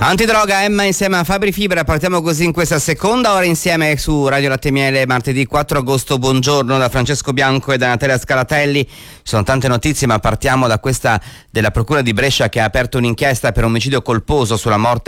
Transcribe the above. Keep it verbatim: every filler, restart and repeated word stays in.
Antidroga, Emma insieme a Fabri Fibra, partiamo così in questa seconda ora insieme su Radio Latte Miele, martedì quattro agosto. Buongiorno da Francesco Bianco e da Natalia Scalatelli. Ci sono tante notizie, ma partiamo da questa della Procura di Brescia, che ha aperto un'inchiesta per omicidio colposo sulla morte